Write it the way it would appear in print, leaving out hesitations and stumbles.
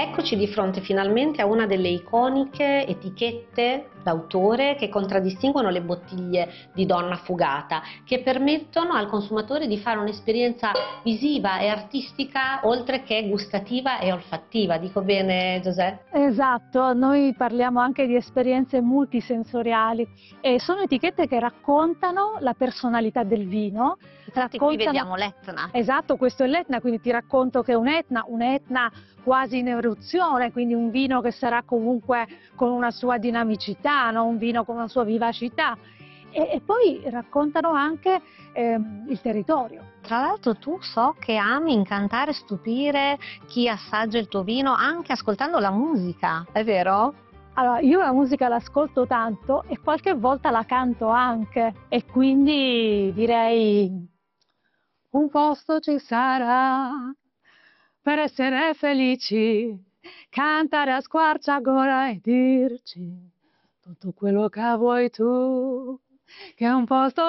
Eccoci di fronte finalmente a una delle iconiche etichette d'autore che contraddistinguono le bottiglie di Donna Fugata, che permettono al consumatore di fare un'esperienza visiva e artistica oltre che gustativa e olfattiva. Dico bene, Giuseppe? Esatto, noi parliamo anche di esperienze multisensoriali e sono etichette che raccontano la personalità del vino. Infatti qui vediamo l'Etna. Esatto, questo è l'Etna, quindi ti racconto che è un Etna quasi in eruzione, quindi un vino che sarà comunque con una sua dinamicità, no? Un vino con una sua vivacità. E poi raccontano anche il territorio. Tra l'altro tu so che ami incantare e stupire chi assaggia il tuo vino anche ascoltando la musica, è vero? Allora, io la musica l'ascolto tanto e qualche volta la canto anche e quindi direi un posto ci sarà per essere felici, cantare a squarciagola e dirci tutto quello che vuoi tu, che un posto